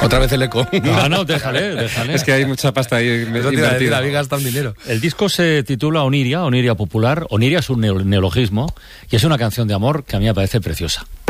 Otra vez el eco. No, déjale. Es que hay mucha pasta ahí invertida. Había gastado un dinero. El disco se titula Oniria Popular. Oniria es un neologismo y es una canción de amor que a mí me parece preciosa.